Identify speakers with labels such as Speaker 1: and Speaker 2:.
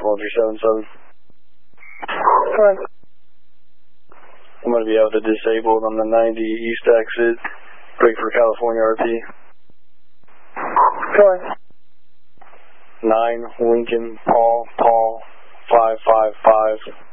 Speaker 1: 1377.
Speaker 2: Come on.
Speaker 1: I'm going to be out to disabled on the 90 east exit. Break for California RP.
Speaker 2: Come on.
Speaker 1: 9 Lincoln Paul 555.